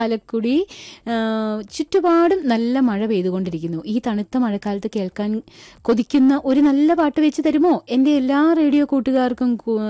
ചാലക്കുടി ചുറ്റുപാടും നല്ല മഴ പെയ്തുകൊണ്ടിരിക്കുന്നു. ഈ തണുത്ത മഴക്കാലത്ത് കേൾക്കാൻ കൊതിക്കുന്ന ഒരു നല്ല പാട്ട് വെച്ച് തരുമോ? എൻ്റെ എല്ലാ റേഡിയോ കൂട്ടുകാർക്കും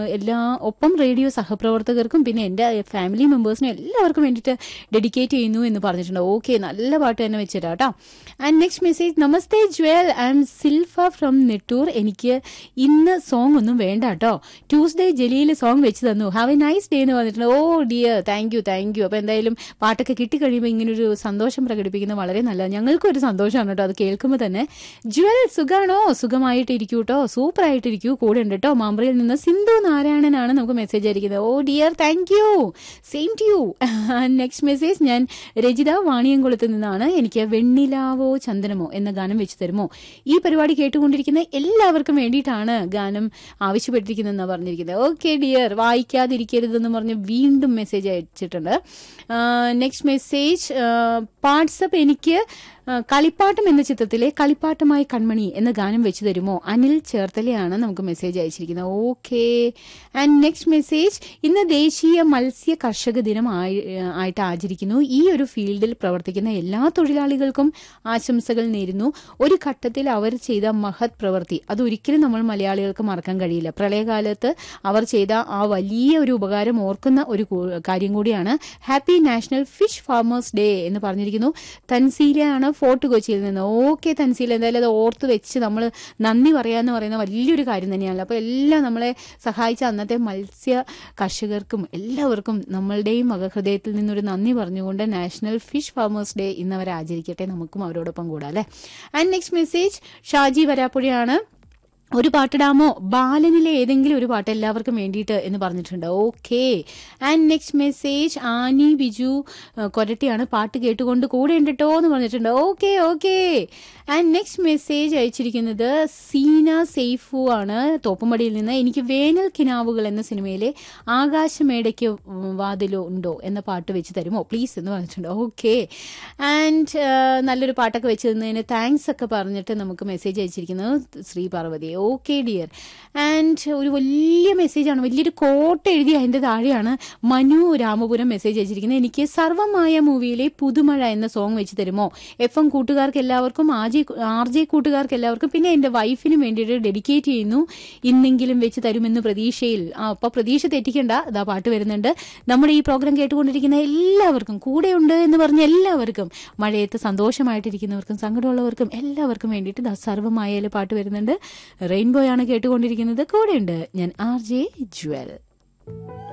ഒപ്പം റേഡിയോ സഹപ്രവർത്തകർക്കും പിന്നെ എൻ്റെ ഫാമിലി മെമ്പേഴ്സിനും എല്ലാവർക്കും വേണ്ടിയിട്ട് ഡെഡിക്കേറ്റ് ചെയ്യുന്നു എന്ന് പറഞ്ഞിട്ടുണ്ട്. ഓക്കെ, നല്ല പാട്ട് തന്നെ വെച്ചിട്ടാ കേട്ടോ. And next message, namaste jewel, I M സിൽഫ from Nettoor. എനിക്ക് ഇന്ന് സോങ് ഒന്നും വേണ്ട കേട്ടോ, ട്യൂസ്ഡേ ജലീൽ സോങ് വെച്ച് തന്നു. ഹാവ് എ നൈസ് ഡേ എന്ന് പറഞ്ഞിട്ടുണ്ട്. Oh dear, thank you. അപ്പോൾ എന്തായാലും പാട്ടൊക്കെ കിട്ടിക്കഴിയുമ്പോൾ ഇങ്ങനൊരു സന്തോഷം പ്രകടിപ്പിക്കുന്നത് വളരെ നല്ലതാണ്. ഞങ്ങൾക്കും ഒരു സന്തോഷമാണ് കേട്ടോ അത് കേൾക്കുമ്പോൾ തന്നെ. ജ്വൽ സുഖാണോ? സുഖമായിട്ടിരിക്കൂ കേട്ടോ, സൂപ്പർ ആയിട്ടിരിക്കൂ. കൂടെ ഉണ്ട് കേട്ടോ. മാമ്പ്രയിൽ നിന്ന് സിന്ധു നാരായണനാണ് നമുക്ക് മെസ്സേജ് അയക്കുന്നത്. Oh dear, thank you, same to you. Next message, ഞാൻ രജിത വാണിയംകുളത്ത് നിന്നാണ്. എനിക്ക് വെണ്ണിലാവോ ചന്ദനമോ എന്ന ഗാനം വെച്ച് തരുമോ? ഈ പരിപാടി കേട്ടുകൊണ്ടിരിക്കുന്ന എല്ലാവർക്കും വേണ്ടിയിട്ടാണ് ഗാനം ആവശ്യപ്പെട്ടിരിക്കുന്നതെന്നാണ് പറഞ്ഞിരിക്കുന്നത്. ഓക്കെ ഡിയർ, വായിക്കാതിരിക്കരുതെന്ന് പറഞ്ഞ് വീണ്ടും മെസ്സേജ് അയച്ചിട്ടുണ്ട്. നെക്സ്റ്റ് മെസ്സേജ്, വാട്സപ്പ് എനിക്ക് കളിപ്പാട്ടം എന്ന ചിത്രത്തിലെ കളിപ്പാട്ടമായി കൺമണി എന്ന ഗാനം വെച്ച് തരുമോ? അനിൽ ചേർത്തലയാണ് നമുക്ക് മെസ്സേജ് അയച്ചിരിക്കുന്നത്. ഓക്കെ. ആൻഡ് നെക്സ്റ്റ് മെസ്സേജ്, ഇന്ന് ദേശീയ മത്സ്യ കർഷക ദിനം ആയിട്ട് ആചരിക്കുന്നു. ഈ ഒരു ഫീൽഡിൽ പ്രവർത്തിക്കുന്ന എല്ലാ തൊഴിലാളികൾക്കും ആശംസകൾ നേരുന്നു. ഒരു ഘട്ടത്തിൽ അവർ ചെയ്ത മഹത് പ്രവൃത്തി അതൊരിക്കലും നമ്മൾ മലയാളികൾക്ക് മറക്കാൻ കഴിയില്ല. പ്രളയകാലത്ത് അവർ ചെയ്ത ആ വലിയ ഒരു ഉപകാരം ഓർക്കുന്ന ഒരു കാര്യം കൂടിയാണ്. Happy national fish farmers day എന്ന് പറഞ്ഞിരിക്കുന്നു. തൻസീലയാണ് ഫോർട്ട് കൊച്ചിയിൽ നിന്ന്. ഓക്കെ തൻസീല, എന്തായാലും അത് ഓർത്ത് വെച്ച് നമ്മൾ നന്ദി പറയാന്ന് പറയുന്ന വലിയൊരു കാര്യം തന്നെയാണല്ലോ. അപ്പോൾ എല്ലാം നമ്മളെ സഹായിച്ച അന്നത്തെ മത്സ്യ കർഷകർക്കും എല്ലാവർക്കും നമ്മളുടെയും മകഹൃദയത്തിൽ നിന്നൊരു നന്ദി പറഞ്ഞുകൊണ്ട് നാഷണൽ ഫിഷ് ഫാമേഴ്സ് ഡേ ഇന്ന് അവർ ആചരിക്കട്ടെ. നമുക്കും അവരോടൊപ്പം കൂടാം അല്ലേ. And next message, Shaji വരാപ്പുഴയാണ്. ഒരു പാട്ടിടാമോ? ബാലനിലെ ഏതെങ്കിലും ഒരു പാട്ട് എല്ലാവർക്കും വേണ്ടിയിട്ട് എന്ന് പറഞ്ഞിട്ടുണ്ട്. Okay. And next message, Annie Biju കൊരട്ടിയാണ്. പാട്ട് കേട്ടുകൊണ്ട് കൂടെ ഉണ്ട് കേട്ടോ എന്ന് പറഞ്ഞിട്ടുണ്ട്. ഓക്കെ. ആൻഡ് നെക്സ്റ്റ് മെസ്സേജ് അയച്ചിരിക്കുന്നത് സീന സെയ്ഫു ആണ്, തോപ്പുംപടിയിൽ നിന്ന്. എനിക്ക് വേനൽ കിനാവുകൾ എന്ന സിനിമയിലെ ആകാശമേടയ്ക്ക് വാതിലോ ഉണ്ടോ എന്ന പാട്ട് വെച്ച് തരുമോ പ്ലീസ് എന്ന് പറഞ്ഞിട്ടുണ്ട്. ഓക്കെ. ആൻഡ് നല്ലൊരു പാട്ടൊക്കെ വെച്ച് തന്നതിന് താങ്ക്സ് ഒക്കെ പറഞ്ഞിട്ട് നമുക്ക് മെസ്സേജ് അയച്ചിരിക്കുന്നത് Shri Parvathi. Okay dear. And ഒരു വലിയ മെസ്സേജാണ്, വലിയൊരു കോട്ട എഴുതി അതിൻ്റെ താഴെയാണ് മനു രാമപുരം മെസ്സേജ് അയച്ചിരിക്കുന്നത്. എനിക്ക് സർവമായ മൂവിയിലെ പുതുമഴ എന്ന സോങ് വെച്ച് തരുമോ? FM കൂട്ടുകാർക്ക് എല്ലാവർക്കും, RJ കൂട്ടുകാർക്ക് എല്ലാവർക്കും, പിന്നെ എൻ്റെ വൈഫിനും വേണ്ടിയിട്ട് ഡെഡിക്കേറ്റ് ചെയ്യുന്നു. ഇന്നെങ്കിലും വെച്ച് തരുമെന്ന് പ്രതീക്ഷയിൽ. അപ്പോൾ പ്രതീക്ഷ തെറ്റിക്കണ്ട, അതാ പാട്ട് വരുന്നുണ്ട്. നമ്മുടെ ഈ പ്രോഗ്രാം കേട്ടുകൊണ്ടിരിക്കുന്ന എല്ലാവർക്കും, കൂടെയുണ്ട് എന്ന് പറഞ്ഞ എല്ലാവർക്കും, മഴയത്ത് സന്തോഷമായിട്ടിരിക്കുന്നവർക്കും സങ്കടമുള്ളവർക്കും എല്ലാവർക്കും വേണ്ടിയിട്ട് സർവമായ പാട്ട് വരുന്നുണ്ട്. റെയിൻബോയാണ് കേട്ടുകൊണ്ടിരിക്കുന്നത്. കൂടെയുണ്ട് ഞാൻ RJ ജ്വൽ.